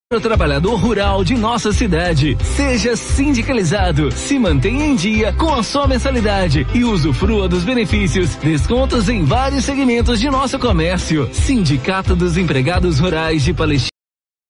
O trabalhador rural de nossa cidade. Seja sindicalizado, se mantenha em dia com a sua mensalidade e usufrua dos benefícios, descontos em vários segmentos de nosso comércio. Sindicato dos Empregados Rurais de Palestina.